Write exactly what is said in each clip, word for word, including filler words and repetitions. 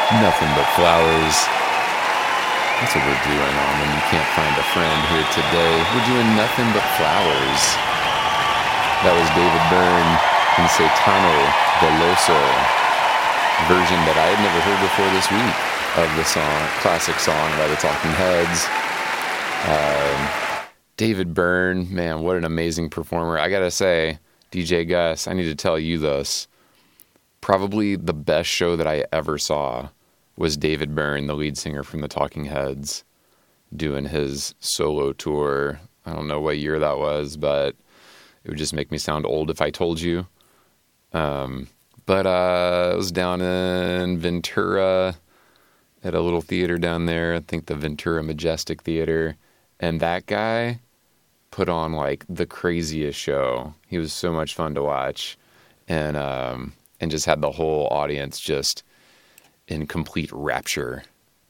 Nothing but flowers. That's what we're doing on When You Can't Find a Friend here today. We're doing nothing but flowers. That was David Byrne in Caetano Veloso, version that I had never heard before this week of the song, classic song by the Talking Heads. Um, David Byrne, man, what an amazing performer. I gotta say, D J Gus, I need to tell you this. Probably the best show that I ever saw was David Byrne, the lead singer from the Talking Heads, doing his solo tour. I don't know what year that was, but it would just make me sound old if I told you. Um, but uh, it was down in Ventura at a little theater down there. I think the Ventura Majestic Theater. And that guy put on like the craziest show. He was so much fun to watch. And, um, and just had the whole audience just in complete rapture.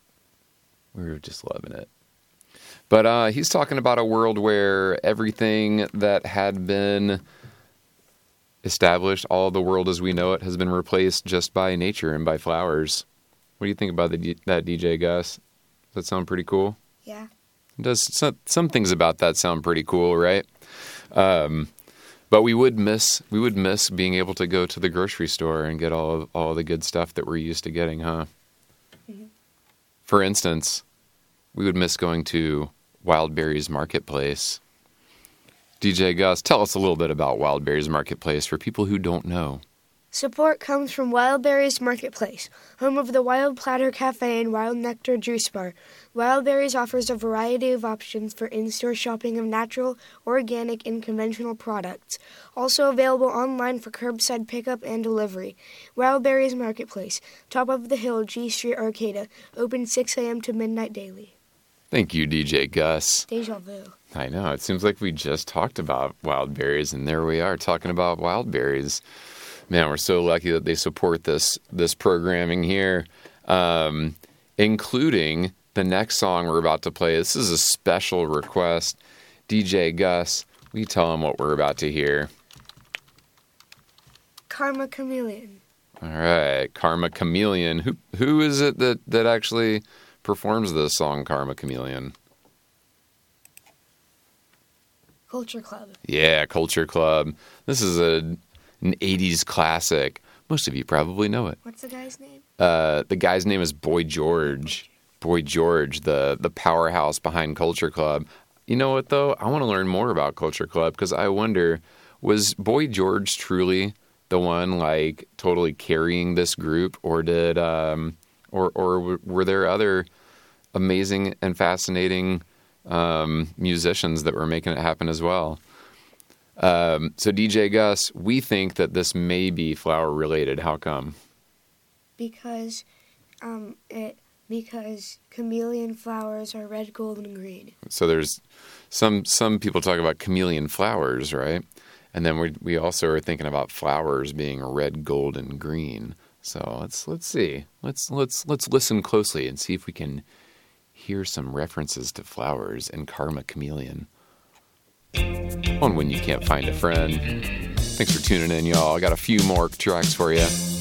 We were just loving it. But uh, he's talking about a world where everything that had been established, all the world as we know it, has been replaced just by nature and by flowers. What do you think about the, that, D J Gus? Does that sound pretty cool? Yeah. It does. Some, some things about that sound pretty cool, right? Um, but we would miss we would miss being able to go to the grocery store and get all of, all the good stuff that we're used to getting, huh? Mm-hmm. For instance, we would miss going to Wildberries Marketplace. D J Gus, tell us a little bit about Wildberries Marketplace for people who don't know. Support comes from Wildberries Marketplace, home of the Wild Platter Cafe and Wild Nectar Juice Bar. Wildberries offers a variety of options for in-store shopping of natural, organic, and conventional products. Also available online for curbside pickup and delivery. Wildberries Marketplace, top of the hill, G Street, Arcata. Open six a.m. to midnight daily. Thank you, D J Gus. Deja vu. I know. It seems like we just talked about Wildberries, and there we are talking about Wildberries. Man, we're so lucky that they support this this programming here, um, including the next song we're about to play. This is a special request. D J Gus, will you tell them what we're about to hear? Karma Chameleon. All right, Karma Chameleon. Who who is it that, that actually performs this song, Karma Chameleon? Culture Club. Yeah, Culture Club. This is a an eighties classic. Most of you probably know it. What's the guy's name? Uh, the guy's name is Boy George. Boy George, the, the powerhouse behind Culture Club. You know what, though? I want to learn more about Culture Club because I wonder, was Boy George truly the one, like, totally carrying this group? Or did, um, or, or were there other amazing and fascinating um, musicians that were making it happen as well? Um, so, D J Gus, we think that this may be flower-related. How come? Because, um, it, because chameleon flowers are red, gold, and green. So there's some some people talk about chameleon flowers, right? And then we we also are thinking about flowers being red, gold, and green. So let's let's see. Let's let's let's listen closely and see if we can hear some references to flowers and Karma Chameleon on When You Can't Find a Friend. Thanks for tuning in, y'all. I got a few more tracks for you.